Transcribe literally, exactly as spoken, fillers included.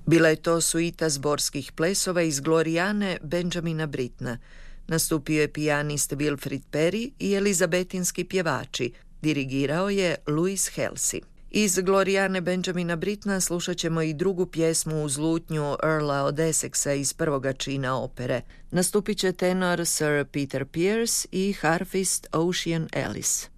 Bila je to suita zborskih plesova iz Glorijane Benjamina Brittna. Nastupio je pijanist Wilfrid Perry i elizabetinski pjevači. Dirigirao je Louis Halsey. Iz Glorijane Benjamina Brittna slušat ćemo i drugu pjesmu uz lutnju Earla od Essexa iz prvoga čina opere. Nastupit će tenor Sir Peter Pearce i harfist Ocean Ellis.